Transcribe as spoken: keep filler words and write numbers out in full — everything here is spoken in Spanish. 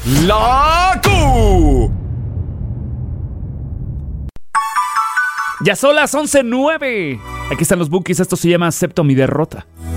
La Q. Ya son las once nueve. Aquí están los Bookies. Esto se llama Acepto mi derrota.